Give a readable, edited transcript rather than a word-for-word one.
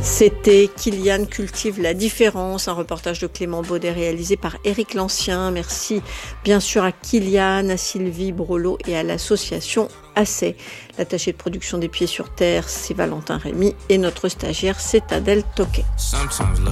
C'était Kylian cultive la différence, un reportage de Clément Baudet réalisé par Éric Lancien. Merci bien sûr à Kylian, à Sylvie Brolot et à l'association Assez. L'attaché de production des Pieds sur Terre, c'est Valentin Rémy et notre stagiaire, c'est Adèle Toquet.